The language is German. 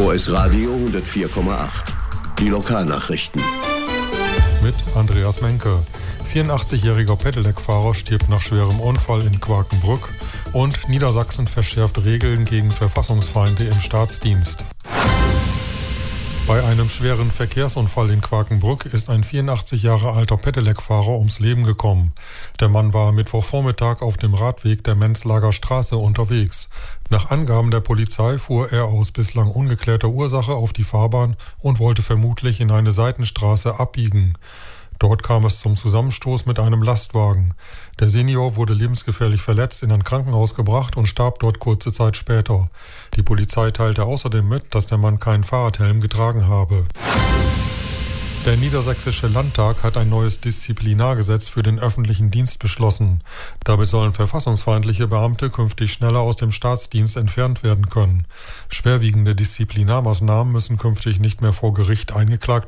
OS Radio 104,8. Die Lokalnachrichten. Mit Andreas Menke. 84-jähriger Pedelec-Fahrer stirbt nach schwerem Unfall in Quakenbrück und Niedersachsen verschärft Regeln gegen Verfassungsfeinde im Staatsdienst. Bei einem schweren Verkehrsunfall in Quakenbrück ist ein 84 Jahre alter Pedelec-Fahrer ums Leben gekommen. Der Mann war Mittwochvormittag auf dem Radweg der Menzlager Straße unterwegs. Nach Angaben der Polizei fuhr er aus bislang ungeklärter Ursache auf die Fahrbahn und wollte vermutlich in eine Seitenstraße abbiegen. Dort kam es zum Zusammenstoß mit einem Lastwagen. Der Senior wurde lebensgefährlich verletzt in ein Krankenhaus gebracht und starb dort kurze Zeit später. Die Polizei teilte außerdem mit, dass der Mann keinen Fahrradhelm getragen habe. Der Niedersächsische Landtag hat ein neues Disziplinargesetz für den öffentlichen Dienst beschlossen. Damit sollen verfassungsfeindliche Beamte künftig schneller aus dem Staatsdienst entfernt werden können. Schwerwiegende Disziplinarmaßnahmen müssen künftig nicht mehr vor Gericht eingeklagt